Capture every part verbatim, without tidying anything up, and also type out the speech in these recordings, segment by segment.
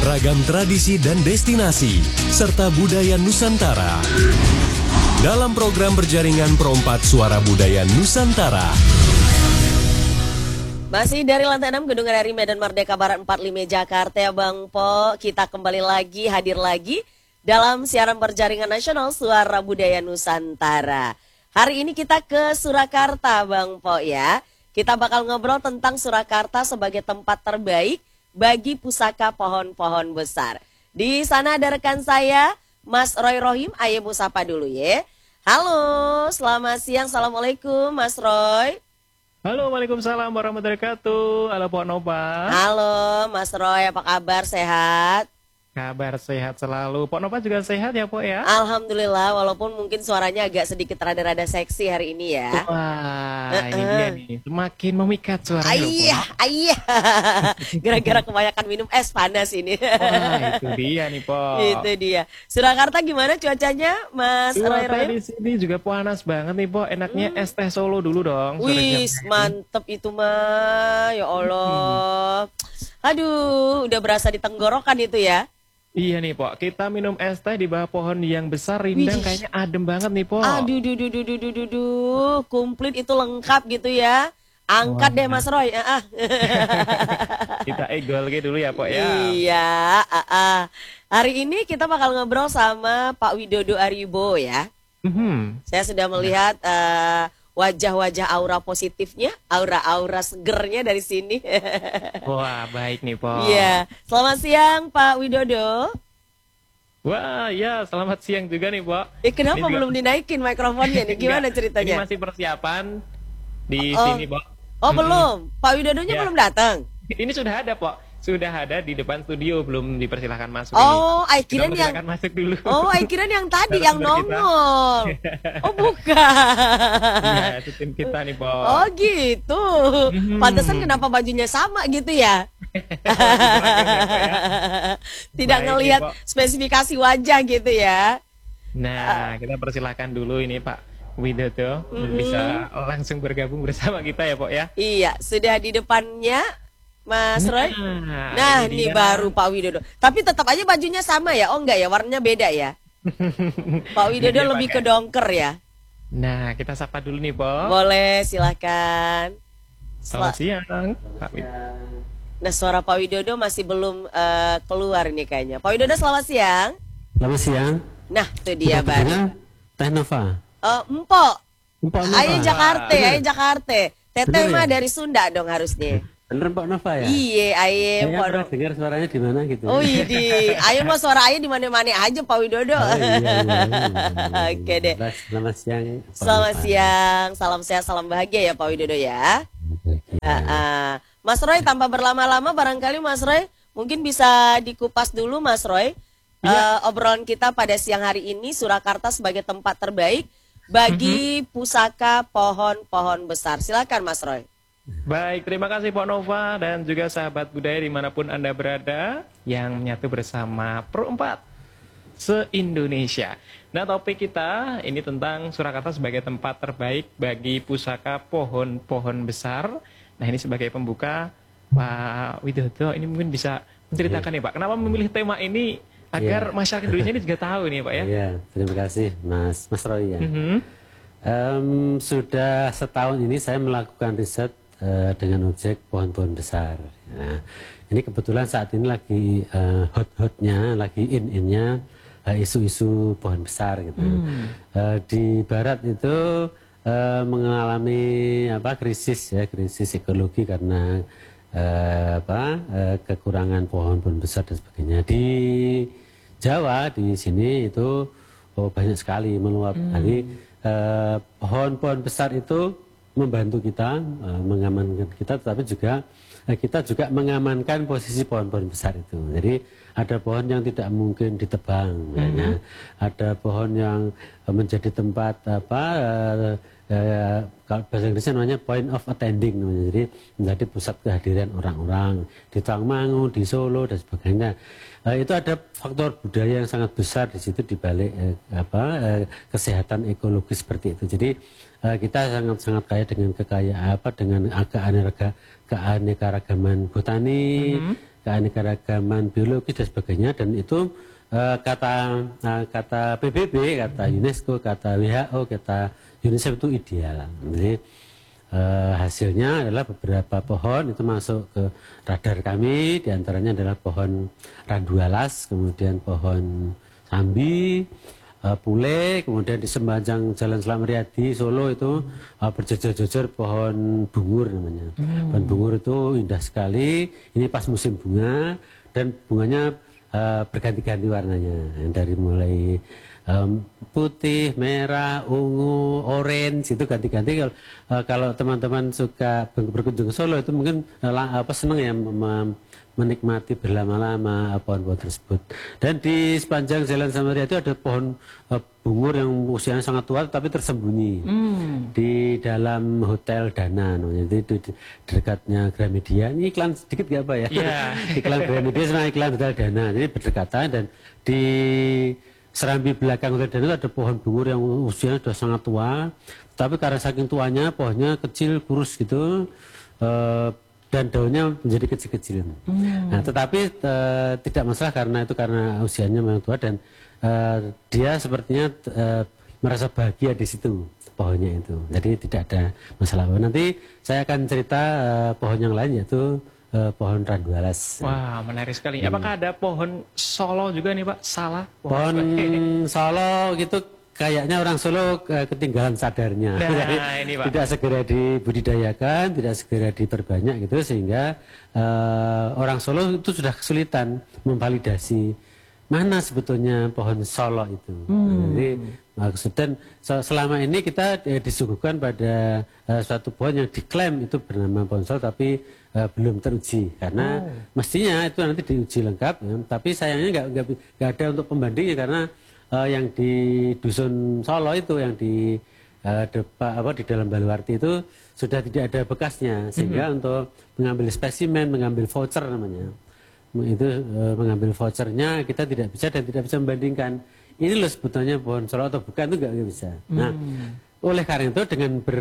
ragam tradisi dan destinasi, serta budaya Nusantara. Dalam program berjaringan Perompat Suara Budaya Nusantara. Masih dari lantai enam Gedung R R I Medan Merdeka Barat empat puluh lima Jakarta ya Bang Po. Kita kembali lagi, hadir lagi dalam siaran berjaringan nasional Suara Budaya Nusantara. Hari ini kita ke Surakarta Bang Po ya. Kita bakal ngobrol tentang Surakarta sebagai tempat terbaik bagi pusaka pohon-pohon besar. Di sana ada rekan saya, Mas Roy Rohim. Ayo Bu sapa dulu ya. Halo, selamat siang. Assalamualaikum Mas Roy. Halo, waalaikumsalam warahmatullahi wabarakatuh. Halo, Pak Nova. Halo, Mas Roy, apa kabar? Sehat? Kabar sehat selalu. Pak Nova juga sehat ya, Pak ya? Alhamdulillah, walaupun mungkin suaranya agak sedikit rada-rada seksi hari ini ya. Wah, uh -uh. ini dia nih. Semakin memikat suaranya. Ayah, ayah. Gara-gara kebanyakan minum es panas ini. Wah, itu dia nih, Pak. Itu dia. Surakarta gimana cuacanya, Mas Roy Roy? Di sini juga panas banget nih, Pak. Enaknya hmm. es teh Solo dulu dong. Wih, mantep itu mah. Ya Allah. Hmm. Aduh, udah berasa di tenggorokan itu ya. Iya nih, Pok. Kita minum es teh di bawah pohon yang besar, rindang, Wih. Kayaknya adem banget nih, Pok. Aduh, duh, duh, duh, duh, duh, duh, duh. Komplit itu lengkap gitu ya. Angkat Wah. deh, Mas Roy. Ah. Kita egol gitu dulu ya, Pok ya. Iya. Ah, ah. Hari ini kita bakal ngobrol sama Pak Widodo Aribo ya. Mm-hmm. Saya sudah melihat uh, wajah-wajah aura positifnya, aura-aura segernya dari sini. Wah, baik nih, Pak. Iya. Selamat siang, Pak Widodo. Wah, ya, selamat siang juga nih, Pak. Eh, kenapa juga... belum dinaikin mikrofonnya nih? Gimana ceritanya? Ini masih persiapan di oh. sini, Pak. Oh, hmm. belum. Pak Widodonya ya. belum datang. Ini sudah ada, Pak. Sudah ada di depan studio, belum dipersilahkan masuk. Oh, I kira yang masuk dulu. Oh, I kira yang tadi yang nongol. Oh, bukan. Iya, itu tim kita nih, Pak. Oh, gitu. Hmm. Pantesan kenapa bajunya sama gitu ya? Tidak Baik, ngelihat nih, spesifikasi wajah gitu ya. Nah, kita persilahkan dulu ini Pak Widodo mm-hmm. bisa langsung bergabung bersama kita ya, Pak ya. Iya, sudah di depannya Mas Roy. Nah, nah ini, ini baru Pak Widodo. Tapi tetap aja bajunya sama ya? Oh enggak ya, warnanya beda ya? Pak Widodo dia lebih pakai. Ke dongker ya? Nah, kita sapa dulu nih, Pak. Boleh, silakan. Selamat siang, Pak Widodo. Nah, suara Pak Widodo masih belum uh, keluar ini kayaknya. Pak Widodo, selamat siang. Selamat siang. Nah, itu dia baru. Teh Nova. Uh, Empok. Empok Nova. Ayo Jakarta, ayo Jakarta. Teteh mah ya? Dari Sunda dong harusnya. Bener Mbak Nova ya? Iya, ayo Mbak Nova. Dengar suaranya di mana gitu. Oh iya, ayo mau suara ayo di mana-mana aja Pak Widodo. Oh, iya, iya, iya. Oke deh. Selamat siang. Selamat siang, salam sehat, salam bahagia ya Pak Widodo ya. Uh, uh. Mas Roy, tanpa berlama-lama barangkali Mas Roy mungkin bisa dikupas dulu Mas Roy ya. uh, obrolan kita pada siang hari ini Surakarta sebagai tempat terbaik bagi mm-hmm. pusaka pohon-pohon besar. Silakan Mas Roy. Baik, terima kasih Pak Nova dan juga sahabat budaya dimanapun Anda berada yang menyatu bersama Perempat se-Indonesia. Nah, topik kita ini tentang Surakarta sebagai tempat terbaik bagi pusaka pohon-pohon besar. Nah, ini sebagai pembuka, Pak Widodo ini mungkin bisa menceritakan ya, ya Pak, kenapa memilih tema ini agar ya. masyarakat Indonesia ini juga tahu nih Pak ya. Iya, terima kasih Mas Mas Roy ya. Mm-hmm. um, sudah setahun ini saya melakukan riset Uh, dengan objek pohon-pohon besar. Nah, ini kebetulan saat ini lagi uh, hot-hotnya, lagi in-innya uh, isu-isu pohon besar gitu. Hmm. Uh, di Barat itu uh, mengalami apa krisis ya, krisis ekologi karena uh, apa uh, kekurangan pohon-pohon besar dan sebagainya. Di Jawa di sini itu oh, banyak sekali meluap. Hmm. Jadi uh, pohon-pohon besar itu membantu kita uh, mengamankan kita, tetapi juga uh, kita juga mengamankan posisi pohon-pohon besar itu. Jadi ada pohon yang tidak mungkin ditebang, mm-hmm. ya. Ada pohon yang uh, menjadi tempat apa uh, uh, kalau bahasa Inggrisnya namanya point of attending, namanya. Jadi menjadi pusat kehadiran orang-orang di Tawangmangu, di Solo dan sebagainya. Uh, itu ada faktor budaya yang sangat besar di situ di balik uh, apa uh, kesehatan ekologis seperti itu. Jadi uh, kita sangat-sangat kaya dengan kekayaan apa dengan keanekaragaman keanekaragaman botani, mm-hmm. keanekaragaman biologis dan sebagainya, dan itu uh, kata uh, kata P B B, kata UNESCO, kata W H O, kata UNICEF itu ideal. Jadi uh, hasilnya adalah beberapa pohon itu masuk ke radar kami, diantaranya adalah pohon randu alas, kemudian pohon sambi, uh, pule, kemudian di sepanjang Jalan Selamat Riyadi Solo itu uh, berjejer-jejer pohon bungur namanya. Hmm. Pohon bungur itu indah sekali. Ini pas musim bunga dan bunganya uh, berganti-ganti warnanya, dari mulai Um, putih, merah, ungu, orange itu ganti-ganti. Kalau uh, kalau teman-teman suka berkunjung ke Solo itu mungkin uh, apa senang ya menikmati berlama-lama pohon-pohon tersebut. Dan di sepanjang Jalan Samaria itu ada pohon uh, bungur yang usianya sangat tua tapi tersembunyi hmm. di dalam Hotel Dana, namanya itu di, di dekatnya Gramedia. Ini iklan sedikit gak apa ya? Yeah. Iklan Gramedia sama iklan Hotel Dana, jadi berdekatan. Dan di serambi belakang Hotel Dana itu ada pohon bungur yang usianya sudah sangat tua, tapi karena saking tuanya pohonnya kecil kurus gitu, uh, dan daunnya menjadi kecil-kecil. Hmm. Nah, tetapi uh, tidak masalah karena itu karena usianya memang tua, dan uh, dia sepertinya uh, merasa bahagia di situ pohonnya itu. Jadi tidak ada masalah. Nanti saya akan cerita uh, pohon yang lain, yaitu Uh, pohon randu alas. Wah, menarik sekali. Hmm. Apakah ada pohon Solo juga nih Pak? Salah. Pohon, pohon Solo gitu kayaknya orang Solo uh, ketinggalan sadarnya. Nah, Jadi, ini, Pak. tidak segera dibudidayakan, tidak segera diperbanyak gitu, sehingga uh, orang Solo itu sudah kesulitan memvalidasi mana sebetulnya pohon Solo itu. Hmm. Jadi maksudnya selama ini kita eh, disuguhkan pada uh, suatu pohon yang diklaim itu bernama pohon Solo, tapi uh, belum teruji karena oh. mestinya itu nanti diuji lengkap, ya. Tapi sayangnya nggak nggak ada untuk pembandingnya karena uh, yang di dusun Solo itu, yang di uh, depa, apa di dalam Baluarti itu sudah tidak ada bekasnya, sehingga mm-hmm. untuk mengambil spesimen, mengambil voucher namanya, itu uh, mengambil vouchernya kita tidak bisa dan tidak bisa membandingkan ini loh sebetulnya pohon Solo atau bukan, itu nggak bisa. Hmm. Nah, oleh karena itu dengan ber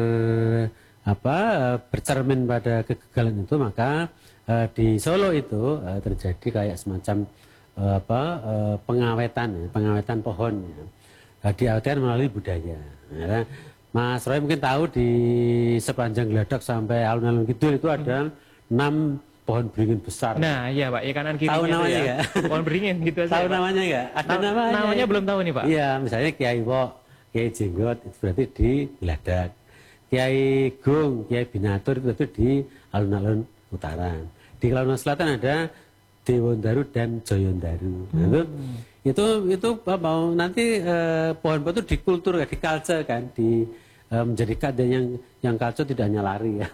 apa bercermin pada kegagalan itu, maka uh, di Solo itu uh, terjadi kayak semacam uh, apa uh, pengawetan ya, pengawetan pohon ya. Uh, diawetkan melalui budaya. Ya. Mas Roy mungkin tahu di sepanjang Geladak sampai alun-alun Kidul itu ada enam pohon beringin besar. Nah, iya Pak, ya kanan kirinya. Tahu namanya ya. Gak? Pohon beringin gitu aja. Tahu Pak. namanya enggak? Ada Na namanya. Namanya belum tahu nih Pak. Iya, misalnya Kiai Wok, Kiai Jenggot itu berarti di Geladak. Kiai Gung, Kiai Binatur itu berarti di alun-alun utara. Di alun-alun selatan ada Dewondaru dan Joyondaru. Hmm. Nah, itu itu itu mau nanti eh, pohon-pohon itu dikultur, diculture kan, di Uh, menjadikan yang yang kalco tidak hanya lari ya,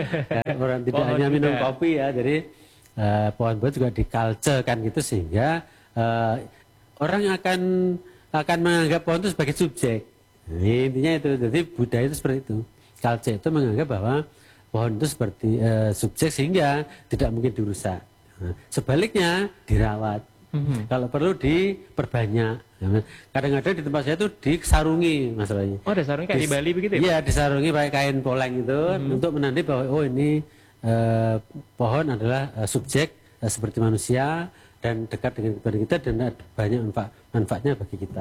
orang tidak pohon hanya minum juga. Kopi ya, jadi uh, pohon-pohon juga dikalcekan gitu, sehingga uh, orang akan akan menganggap pohon itu sebagai subjek. Nah, intinya itu, jadi budaya itu seperti itu. Kalce itu menganggap bahwa pohon itu seperti uh, subjek, sehingga tidak mungkin dirusak. Nah, sebaliknya dirawat. Mm-hmm. Kalau perlu diperbanyak. Kadang-kadang di tempat saya itu disarungi masalahnya. Oh, ada sarungi kayak Dis, di Bali begitu ya? Iya, disarungi pakai kain poleng itu mm-hmm. untuk menandai bahwa oh ini uh, pohon adalah uh, subjek uh, seperti manusia dan dekat dengan kepada kita dan banyak manfaat, manfaatnya bagi kita.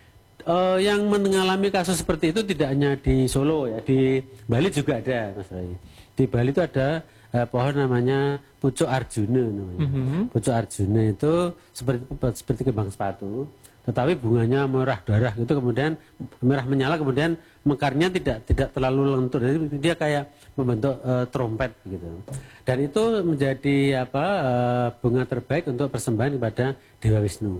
Uh, yang mengalami kasus seperti itu tidak hanya di Solo ya, di Bali juga ada masalahnya. Di Bali itu ada uh, pohon namanya pucuk Arjuna namanya. Mm-hmm. Pucuk Arjuna itu seperti seperti kembang sepatu, tetapi bunganya merah darah gitu, kemudian merah menyala, kemudian mekarnya tidak tidak terlalu lentur, jadi dia kayak membentuk uh, trompet gitu. Dan itu menjadi apa uh, bunga terbaik untuk persembahan kepada Dewa Wisnu.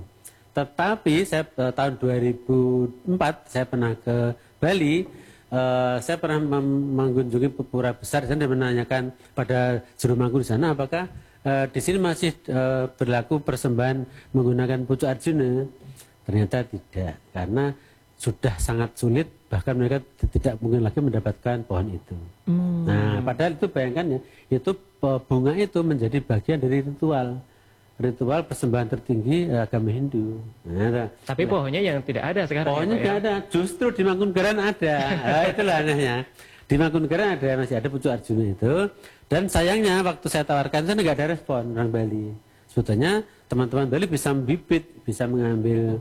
Tetapi saya uh, tahun dua ribu empat saya pernah ke Bali, uh, saya pernah mengunjungi pura besar dan menanyakan pada juru mangku di sana apakah uh, di sini masih uh, berlaku persembahan menggunakan pucuk Arjuna. Ternyata tidak, karena sudah sangat sulit, bahkan mereka tidak mungkin lagi mendapatkan pohon itu. Hmm. Nah, padahal itu bayangkan ya, itu bunga itu menjadi bagian dari ritual, ritual persembahan tertinggi agama Hindu. Nah, tapi pohonnya yang tidak ada sekarang. Pohonnya ya, tidak ya? ada, justru di Mangkunegaran ada. Nah, itulah anehnya. Di Mangkunegaran ada masih ada pucuk Arjuna itu, dan sayangnya waktu saya tawarkan sana nggak ada respon orang Bali. Sebetulnya teman-teman Bali bisa membibit, bisa mengambil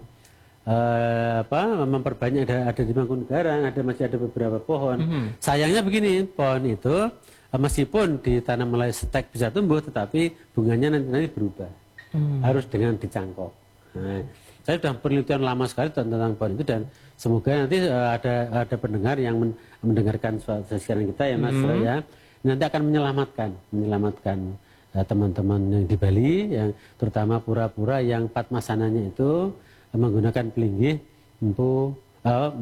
uh, apa, memperbanyak, ada ada di Mangkunegaran, ada masih ada beberapa pohon. Mm-hmm. Sayangnya begini, pohon itu uh, meskipun ditanam melalui stek bisa tumbuh, tetapi bunganya nanti nanti berubah, mm. harus dengan dicangkok. Nah, saya sudah penelitian lama sekali tentang pohon itu, dan semoga nanti uh, ada ada pendengar yang men, mendengarkan siaran kita ya Mas, mm-hmm. ya, nanti akan menyelamatkan menyelamatkan uh, teman-teman yang di Bali, yang terutama pura-pura yang padmasananya itu uh, menggunakan pelinggih empu uh,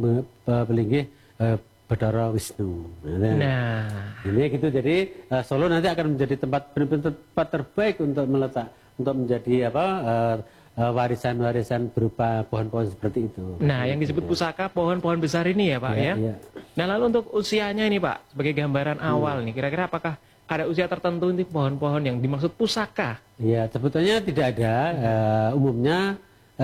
uh, pelinggih uh, Bathara Wisnu. Nah, nah, ini gitu. Jadi uh, Solo nanti akan menjadi tempat benar-benar tempat terbaik untuk meletak, untuk menjadi apa? Uh, warisan-warisan berupa pohon-pohon seperti itu. Nah, yang disebut pusaka pohon-pohon besar ini ya Pak ya. ya? ya. Nah, lalu untuk usianya ini Pak, sebagai gambaran hmm. awal nih, kira-kira apakah ada usia tertentu untuk pohon-pohon yang dimaksud pusaka? Ya, sebetulnya tidak ada. Uh, umumnya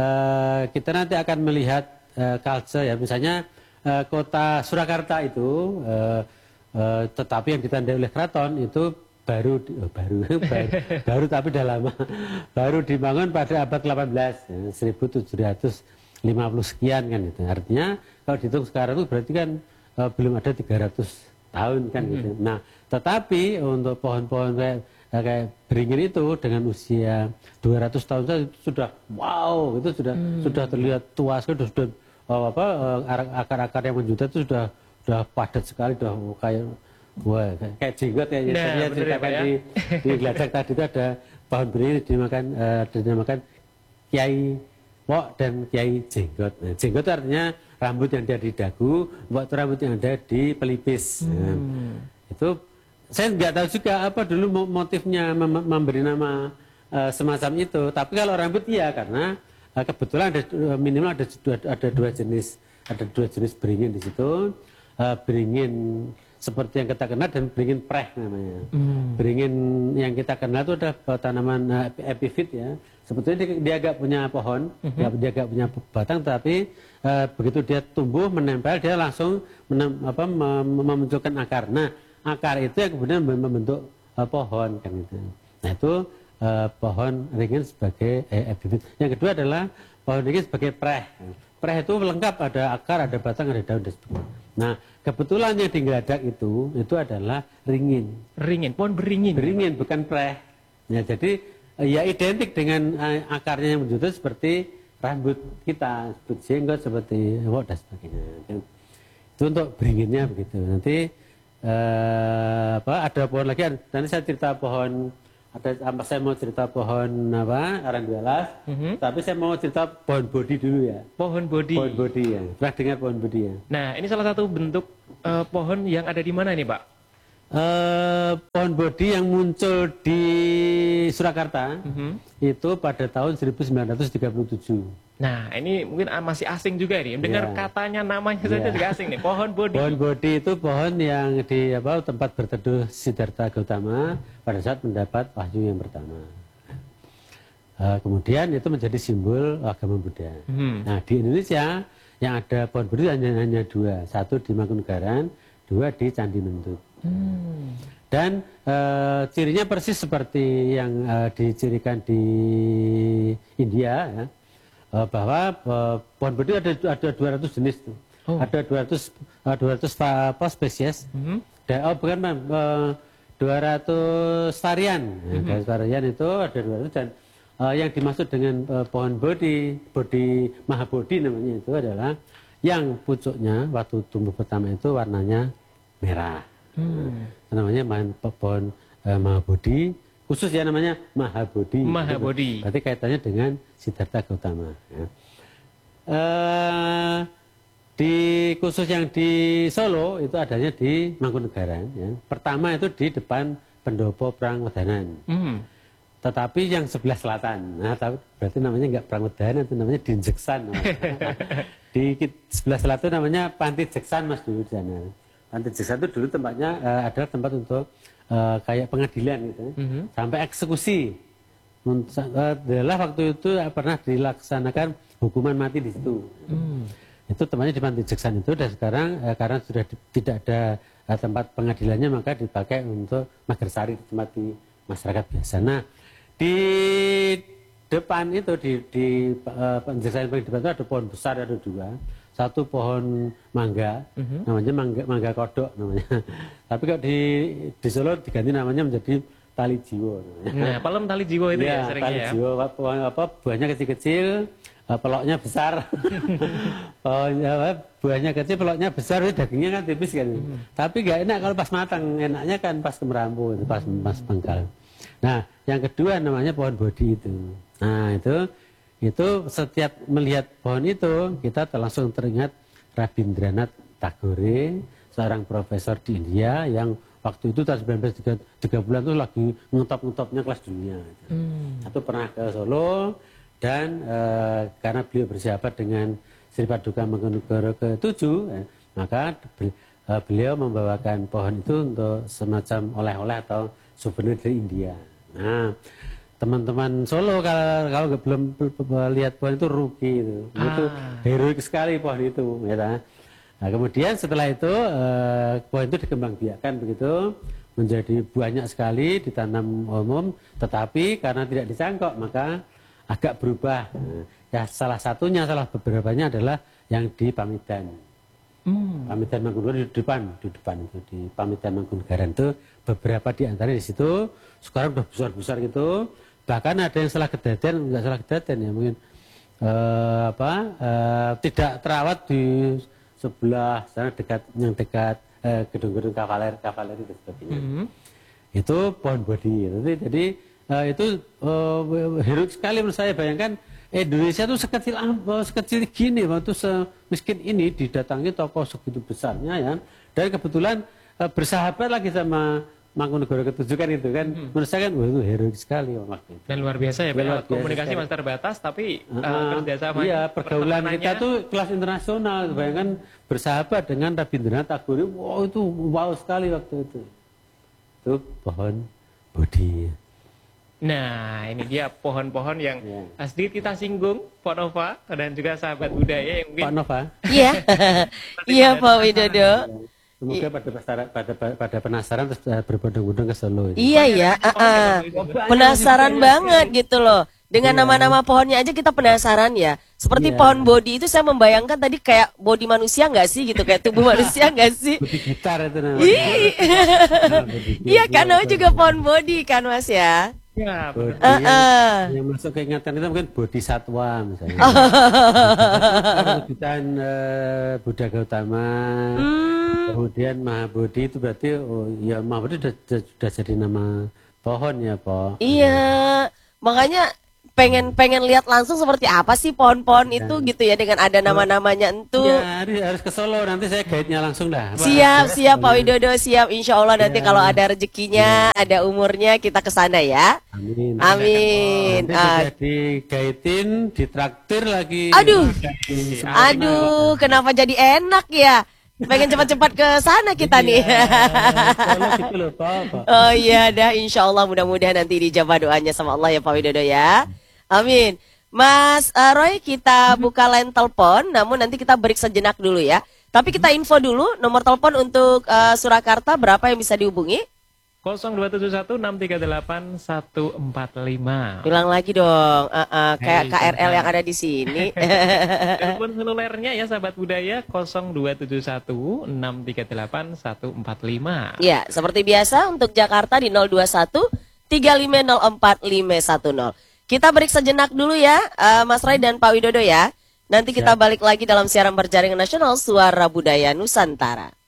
uh, kita nanti akan melihat uh, culture ya, misalnya uh, kota Surakarta itu, uh, uh, tetapi yang ditandai oleh keraton itu baru oh, baru baru, baru tapi udah lama, baru dibangun pada abad delapan belas ya, seribu tujuh ratus lima puluh sekian kan itu. Artinya kalau dihitung sekarang itu berarti kan uh, belum ada tiga ratus tahun kan mm-hmm. gitu. Nah, tetapi untuk pohon-pohon kayak kayak beringin itu dengan usia dua ratus tahun saja itu sudah wow, itu sudah mm. sudah terlihat tua sekali, sudah oh, apa akar-akar yang menjuta itu sudah sudah padat sekali, sudah kayak wah, kayak jenggot ya, nah, saya ceritakan ya, di, di Glajak tadi itu ada pohon beringin dinamakan, uh, dinamakan Kiai Wok dan Kiai Jenggot. Nah, jenggot itu artinya rambut yang ada di dagu, Wok itu rambut yang ada di pelipis. Hmm. Nah, itu saya nggak tahu juga apa dulu motifnya mem memberi nama uh, semacam itu. Tapi kalau rambut iya, karena uh, kebetulan ada minimal ada ada dua jenis, ada dua jenis beringin di situ, uh, beringin seperti yang kita kenal dan beringin preh namanya. Hmm. Beringin yang kita kenal itu ada tanaman uh, epifit ya. Sebetulnya dia, dia agak punya pohon, mm-hmm. dia, dia agak punya batang, tapi uh, begitu dia tumbuh menempel dia langsung menem, apa, mem memunculkan akar. Nah, akar itu yang kemudian membentuk uh, pohon kan itu. Nah itu uh, pohon ringin sebagai eh, epifit. Yang kedua adalah pohon ringin sebagai preh. Preh itu lengkap, ada akar, ada batang, ada daun dan sebagainya. Nah, kebetulan yang di Glajak itu itu adalah ringin. Ringin, pohon beringin. Beringin bukan preh. Ya, jadi ya identik dengan uh, akarnya yang menjuta seperti rambut kita, seperti jenggot, seperti wok dan sebagainya. Itu untuk beringinnya begitu. Nanti uh, apa ada pohon lagi. Nanti saya cerita pohon. Ada apa saya mau cerita pohon apa aranjuelas, mm-hmm. tapi saya mau cerita pohon bodi dulu ya. Pohon bodi. Pohon bodi ya. Pernah dengar pohon bodi ya? Nah, ini salah satu bentuk uh, pohon yang ada di mana ini, Pak? Uh, pohon bodi yang muncul di Surakarta mm-hmm. itu pada tahun seribu sembilan ratus tiga puluh tujuh. Nah, ini mungkin masih asing juga nih. Dengar yeah. katanya namanya saja yeah. juga asing nih. Pohon bodi. Pohon bodi itu pohon yang di apa tempat berteduh Siddhartha Gautama pada saat mendapat wahyu yang pertama. Uh, kemudian itu menjadi simbol agama Buddha. Hmm. Nah, di Indonesia yang ada pohon bodi hanya, hanya dua. Satu di Mangkunegaran, dua di Candi Mentut. Hmm. Dan uh, cirinya persis seperti yang uh, dicirikan di India ya. Bahwa uh, pohon bodi ada ada dua ratus jenis tuh. Oh. Ada dua ratus uh, dua ratus apa spesies. Mm-hmm. Dan oh bukan uh, dua ratus varian. Mm-hmm. Ya, varian itu ada dua ratus, dan uh, yang dimaksud dengan uh, pohon bodi, bodi mahabodi namanya itu adalah yang pucuknya waktu tumbuh pertama itu warnanya merah. Mm. Nah, namanya pohon uh, mahabodi. Khusus ya namanya Mahabodi. Mahabodi. Berarti kaitannya dengan Siddhartha Gautama. Ya. Uh, di khusus yang di Solo itu adanya di Mangkunegaran. Ya. Pertama itu di depan Pendopo Prangwedanan. Mm. Tetapi yang sebelah selatan, nah berarti namanya nggak Prangwedanan, itu namanya Dinjeksan. Di sebelah selatan namanya Panti Jeksan Mas dulu di sana. Panti Jeksan itu dulu tempatnya uh, adalah tempat untuk Uh, kayak pengadilan gitu, mm-hmm. sampai eksekusi. Adalah waktu itu pernah dilaksanakan hukuman mati di situ. Mm. Itu temannya di Panti Jeksan itu, dan sekarang uh, karena sudah di, tidak ada uh, tempat pengadilannya maka dipakai untuk Magersari, tempat di masyarakat biasa. Nah, di depan itu di di uh, penjelasan paling depan itu ada pohon besar, ada dua. Satu pohon mangga, uh-huh. namanya mangga, mangga kodok namanya. Tapi kalau di di Solo diganti namanya menjadi tali jiwo. Nah, palem tali jiwo itu ya, ya seringnya tali ya. Jiwo, apa, apa buahnya kecil-kecil, peloknya besar. Oh, ya, buahnya kecil, peloknya besar, dagingnya kan tipis kan. Uh-huh. Tapi nggak enak kalau pas matang, enaknya kan pas kemerampu, pas pas pengkal. Nah, yang kedua namanya pohon bodi itu. Nah, itu itu setiap melihat pohon itu kita langsung teringat Rabindranath Tagore, seorang profesor di India yang waktu itu tahun sembilan belas tiga puluh itu lagi ngetop-ngetopnya kelas dunia. Hmm. Itu pernah ke Solo dan e, karena beliau bersahabat dengan Sri Paduka Mangkunegara ke tujuh, eh, maka e, beliau membawakan pohon itu untuk semacam oleh-oleh atau souvenir dari India. Nah, teman-teman Solo kalau kalau belum lihat pohon itu rugi itu, ah. itu heroik sekali pohon itu, ya. Nah, kemudian setelah itu eh, pohon itu dikembangbiakkan begitu, menjadi banyak sekali ditanam umum, tetapi karena tidak dicangkok maka agak berubah. Nah, ya salah satunya, salah beberapanya adalah yang di Pamidan. Hmm. Pamidan Mangkunagaran di depan, di depan itu di Pamidan Mangkunagaran itu beberapa di antara di situ sekarang udah besar-besar gitu. Bahkan ada yang salah kejadian, nggak salah kejadian ya mungkin uh, apa uh, tidak terawat di sebelah sana dekat yang dekat uh, gedung-gedung kavaler kavaler itu sebagainya. Mm-hmm. Itu pohon bodi. Jadi, jadi uh, itu uh, heroik sekali menurut saya. Bayangkan Indonesia itu sekecil uh, sekecil gini, waktu semiskin ini didatangi tokoh segitu besarnya ya. Dan kebetulan uh, bersahabat lagi sama Mangkunegara ketujuh kan itu kan, hmm. menurut saya kan wah, itu heroik sekali waktu itu. Dan luar biasa ya, luar biasa komunikasi sekali. Masih terbatas tapi uh, uh, kerjasama. Iya, pergaulan kita tuh kelas internasional. Hmm. Bayangkan bersahabat dengan Rabindranath Tagore, wow itu wow sekali waktu itu. Itu pohon bodi. Nah, ini dia pohon-pohon yang yeah. sedikit kita singgung, Pak Nova dan juga sahabat budaya yang mungkin. Pak Nova. Iya, iya Pak Widodo. Semoga pada penasaran, pada, pada penasaran terus berbondong-bondong ke Solo. Ini. Iya ya, uh, uh. penasaran banget gitu loh. Dengan nama-nama pohonnya aja kita penasaran ya. Seperti yeah. pohon bodi itu saya membayangkan tadi kayak bodi manusia nggak sih gitu, kayak tubuh manusia nggak sih? Bodi gitar itu namanya. Iya kan, namanya juga pohon bodi kan Mas ya. Ya, bodi uh, uh. Yang, yang masuk ke ingatan itu mungkin bodi satwa misalnya. Kemudian uh, Buddha Gautama. Hmm. Kemudian Mahabodhi itu berarti oh ya Mahabodhi sudah, sudah jadi nama pohon ya, Po. Iya, makanya pengen pengen lihat langsung seperti apa sih pohon-pohon ya. Itu gitu ya dengan ada nama-namanya entu. Ya, harus, harus ke Solo nanti saya guide-nya langsung dah. Siap, Wah, siap Pak Widodo, siap. Insya Allah nanti ya. Kalau ada rezekinya, ya. Ada umurnya kita ke sana ya. Amin. Amin. Nanti uh, sudah di-guide-in, ditraktir lagi. Aduh, aduh, kenapa jadi enak ya? Pengen cepat-cepat ke sana kita nih. Gitu loh, Pak. Oh iya dah, insya Allah mudah-mudahan nanti dijawab doanya sama Allah ya Pak Widodo ya. Amin. Mas uh, Roy, kita buka line telepon, namun nanti kita break sejenak dulu ya. Tapi kita info dulu nomor telepon untuk uh, Surakarta berapa yang bisa dihubungi? nol dua tujuh satu enam tiga delapan satu empat lima. Bilang lagi dong, uh, uh, kayak hey, K R L yang ada di sini. Telepon selulernya ya sahabat budaya nol dua tujuh satu enam tiga delapan satu empat lima. Ya, seperti biasa untuk Jakarta di nol dua satu tiga lima nol empat lima satu nol. Kita break sejenak dulu ya, uh, Mas Roy dan Pak Widodo ya. Nanti kita balik lagi dalam siaran berjaringan nasional Suara Budaya Nusantara.